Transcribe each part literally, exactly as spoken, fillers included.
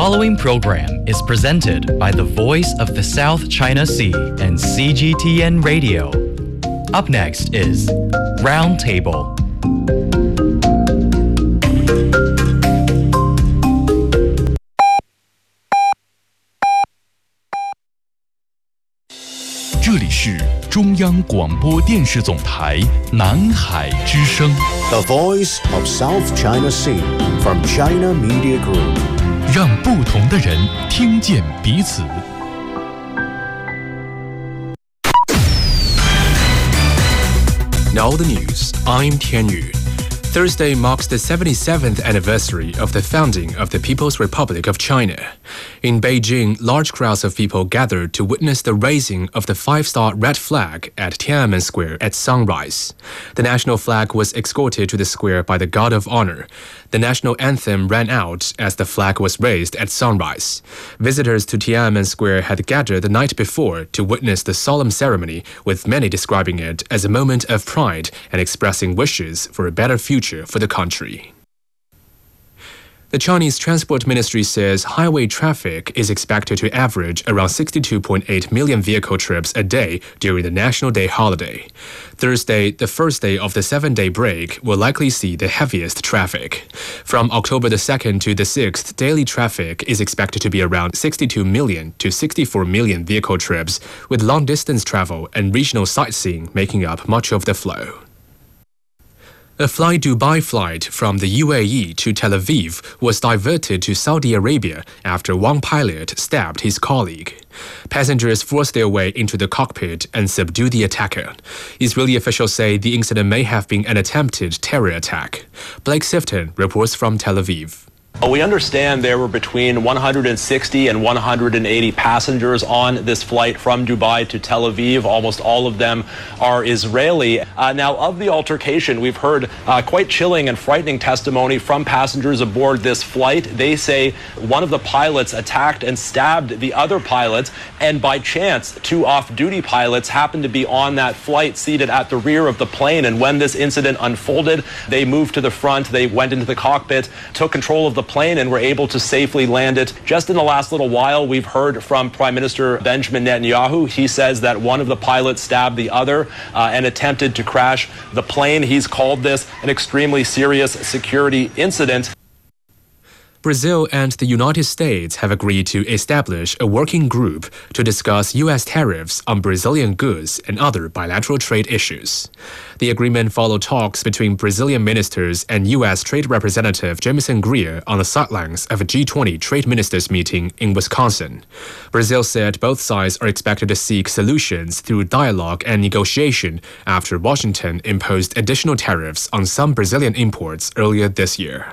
following program is presented by the Voice of the South China Sea and C G T N Radio. Up next is Roundtable. 这里是中央广播电视总台南海之声 The Voice of South China Sea from China Media Group. 让不同的人听见彼此。 Now the news. I'm Tian Yu. Thursday marks the seventy-seventh anniversary of the founding of the People's Republic of China. In Beijing, large crowds of people gathered to witness the raising of the five-star red flag at Tiananmen Square at sunrise. The national flag was escorted to the square by the Guard of Honor. The national anthem ran out as the flag was raised at sunrise. Visitors to Tiananmen Square had gathered the night before to witness the solemn ceremony, with many describing it as a moment of pride and expressing wishes for a better future for the country. The Chinese Transport Ministry says highway traffic is expected to average around sixty-two point eight million vehicle trips a day during the National Day holiday. Thursday, the first day of the seven-day break, will likely see the heaviest traffic. From October the second to the sixth, daily traffic is expected to be around sixty-two million to sixty-four million vehicle trips, with long-distance travel and regional sightseeing making up much of the flow. A Fly Dubai flight from the U A E to Tel Aviv was diverted to Saudi Arabia after one pilot stabbed his colleague. Passengers forced their way into the cockpit and subdued the attacker. Israeli officials say the incident may have been an attempted terror attack. Blake Sifton reports from Tel Aviv. We understand there were between one hundred sixty and one hundred eighty passengers on this flight from Dubai to Tel Aviv. Almost all of them are Israeli. Uh, now, of the altercation, we've heard uh, quite chilling and frightening testimony from passengers aboard this flight. They say one of the pilots attacked and stabbed the other pilot, and by chance, two off-duty pilots happened to be on that flight seated at the rear of the plane. And when this incident unfolded, they moved to the front, they went into the cockpit, took control of the plane and were able to safely land it. Just in the last little while, we've heard from Prime Minister Benjamin Netanyahu. He says that one of the pilots stabbed the other uh, and attempted to crash the plane. He's called this an extremely serious security incident. Brazil and the United States have agreed to establish a working group to discuss U S tariffs on Brazilian goods and other bilateral trade issues. The agreement followed talks between Brazilian ministers and U S Trade Representative Jamieson Greer on the sidelines of a G twenty trade ministers meeting in Wisconsin. Brazil said both sides are expected to seek solutions through dialogue and negotiation after Washington imposed additional tariffs on some Brazilian imports earlier this year.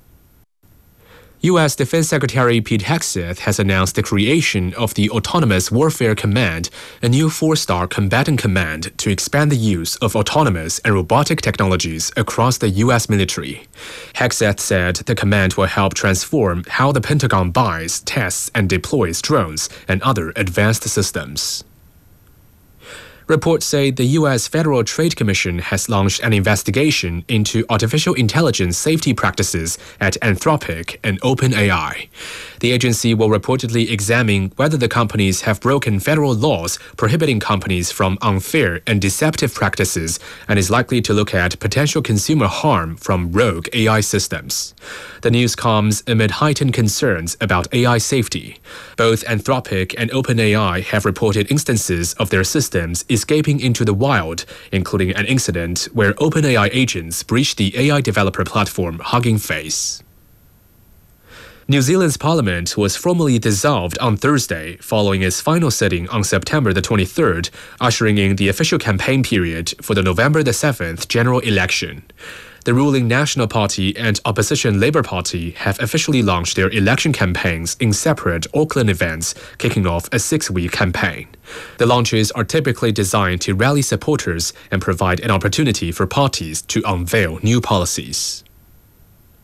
U S Defense Secretary Pete Hegseth has announced the creation of the Autonomous Warfare Command, a new four-star combatant command to expand the use of autonomous and robotic technologies across the U S military. Hegseth said the command will help transform how the Pentagon buys, tests, and deploys drones and other advanced systems. Reports say the U S Federal Trade Commission has launched an investigation into artificial intelligence safety practices at Anthropic and OpenAI. The agency will reportedly examine whether the companies have broken federal laws prohibiting companies from unfair and deceptive practices, and is likely to look at potential consumer harm from rogue A I systems. The news comes amid heightened concerns about A I safety. Both Anthropic and OpenAI have reported instances of their systems escaping into the wild, including an incident where OpenAI agents breached the A I developer platform Hugging Face. New Zealand's parliament was formally dissolved on Thursday following its final sitting on September the twenty-third, ushering in the official campaign period for the November the seventh general election. The ruling National Party and opposition Labour Party have officially launched their election campaigns in separate Auckland events, kicking off a six-week campaign. The launches are typically designed to rally supporters and provide an opportunity for parties to unveil new policies.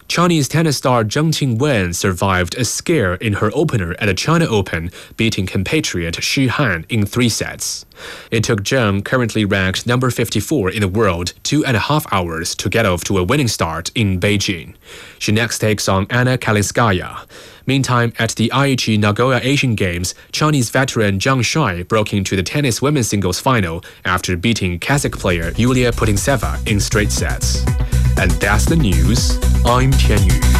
Chinese tennis star Zheng Qingwen survived a scare in her opener at the China Open, beating compatriot Xu Han in three sets. It took Zheng, currently ranked number fifty-four in the world, two and a half hours to get off to a winning start in Beijing. She next takes on Anna Kalinskaya. Meantime, at the Aichi Nagoya Asian Games, Chinese veteran Zhang Shuai broke into the tennis women's singles final after beating Kazakh player Yulia Putintseva in straight sets. And that's the news. I'm Tian Yu.